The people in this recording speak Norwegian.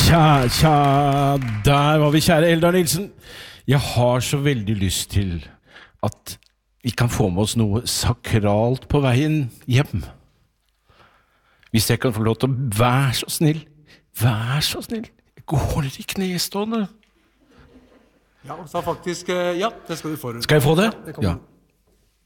Tja, der var vi, kjære Eldar Nilsen. Jeg har så veldig lyst til at vi kan få med oss noe sakralt på veien hjem. Hvis jeg kan få lov til å være så snill, jeg går i knestående. Ja, så faktisk, ja, det skal du få. Skal jeg få det? Ja, det kommer. Ja.